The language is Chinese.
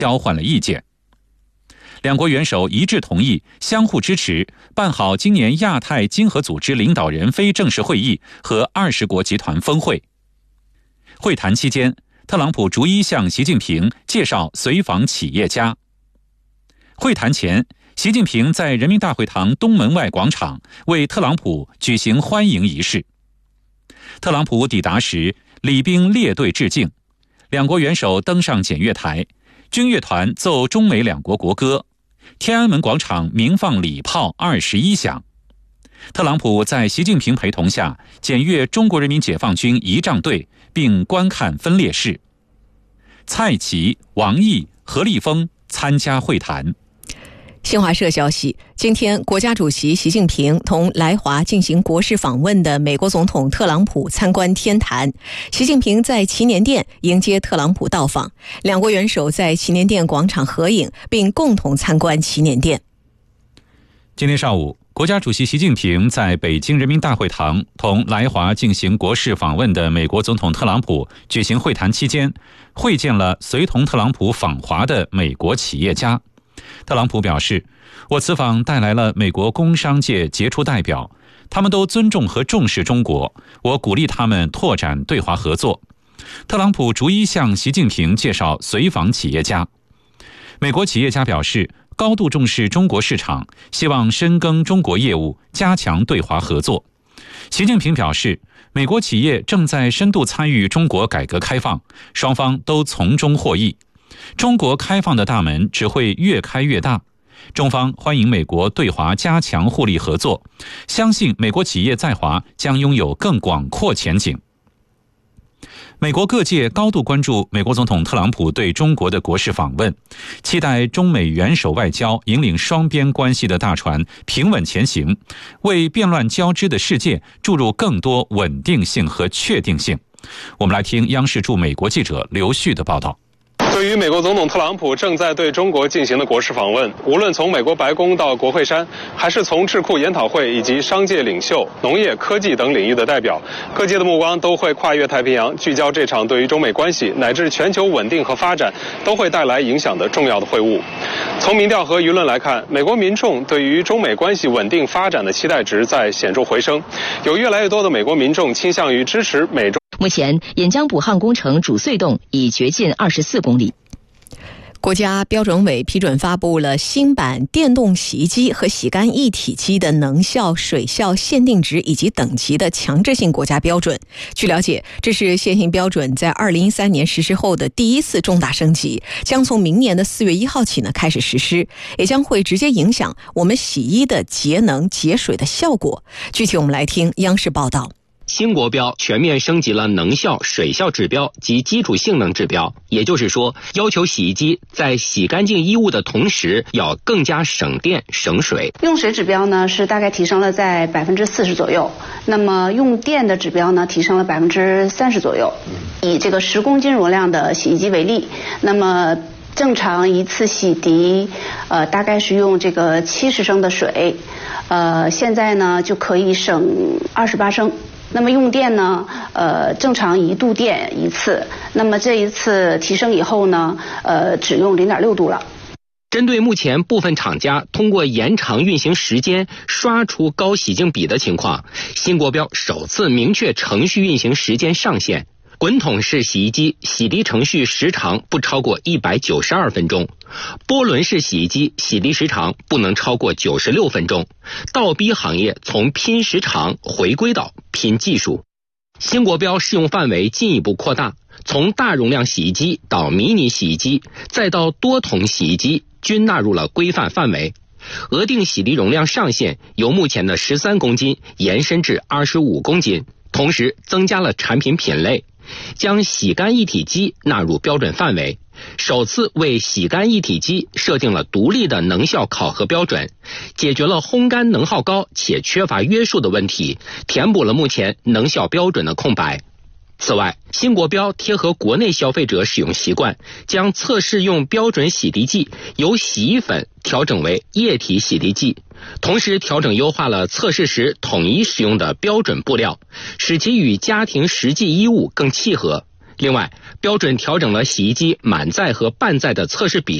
交换了意见。两国元首一致同意相互支持，办好今年亚太经合组织领导人非正式会议和20国集团峰会。会谈期间，特朗普逐一向习近平介绍随访企业家。会谈前，习近平在人民大会堂东门外广场为特朗普举行欢迎仪式。特朗普抵达时，礼宾列队致敬，两国元首登上检阅台，军乐团奏中美两国国歌，天安门广场鸣放礼炮21响。特朗普在习近平陪同下检阅中国人民解放军仪仗队，并观看分列式。蔡奇、王毅、何立峰参加会谈。 新华社消息，今天国家主席习近平同来华进行国事访问的美国总统特朗普参观天坛。习近平在祈年殿迎接特朗普到访，两国元首在祈年殿广场合影，并共同参观祈年殿。 今天上午，国家主席习近平在北京人民大会堂同来华进行国事访问的美国总统特朗普举行会谈期间，会见了随同特朗普访华的美国企业家。特朗普表示，我此访带来了美国工商界杰出代表，他们都尊重和重视中国，我鼓励他们拓展对华合作。特朗普逐一向习近平介绍随访企业家。美国企业家表示，高度重视中国市场，希望深耕中国业务，加强对华合作。习近平表示，美国企业正在深度参与中国改革开放，双方都从中获益。中国开放的大门只会越开越大，中方欢迎美国对华加强互利合作，相信美国企业在华将拥有更广阔前景。美国各界高度关注美国总统特朗普对中国的国事访问，期待中美元首外交引领双边关系的大船平稳前行，为变乱交织的世界注入更多稳定性和确定性。我们来听央视驻美国记者刘旭的报道。 对于美国总统特朗普正在对中国进行的国事访问，无论从美国白宫到国会山，还是从智库研讨会以及商界领袖、农业、科技等领域的代表，各界的目光都会跨越太平洋，聚焦这场对于中美关系乃至全球稳定和发展都会带来影响的重要的会晤。从民调和舆论来看，美国民众对于中美关系稳定发展的期待值在显著回升，有越来越多的美国民众倾向于支持美中。 目前，沿江补항工程主隧洞已掘进24公里。 国家标准委批准发布了新版电动洗衣机和洗干一体机的能效、水效限定值以及等级的强制性国家标准。据了解，这是现行标准在2013年实施后的第一次重大升级，将从明年的4月1号起开始实施，也将会直接影响我们洗衣的节能节水的效果。具体我们来听央视报道。 新国标全面升级了能效、水效指标及基础性能指标，也就是说，要求洗衣机在洗干净衣物的同时，要更加省电省水。 用水指标呢是大概提升了在40%左右，那么用电的指标呢提升了30%左右。以这个10公斤容量的洗衣机为例，那么正常一次洗涤，大概是用这个70升的水，现在呢就可以省28升。那么用电呢，正常1度电一次，那么这一次提升以后呢，只用0.6度了。 针对目前部分厂家通过延长运行时间刷出高洗净比的情况，新国标首次明确程序运行时间上限。滚筒式洗衣机洗涤程序时长不超过192分钟，波轮式洗衣机洗涤时长不能超过96分钟。倒逼行业从拼时长回归到拼技术。新国标适用范围进一步扩大，从大容量洗衣机到迷你洗衣机，再到多桶洗衣机，均纳入了规范范围。额定洗涤容量上限由目前的13公斤延伸至25公斤，同时增加了产品品类，将洗干一体机纳入标准范围，首次为洗干一体机设定了独立的能效考核标准，解决了烘干能耗高且缺乏约束的问题，填补了目前能效标准的空白。此外，新国标贴合国内消费者使用习惯，将测试用标准洗涤剂由洗衣粉调整为液体洗涤剂，同时调整优化了测试时统一使用的标准布料，使其与家庭实际衣物更契合。 另外，标准调整了洗衣机满载和半载的测试比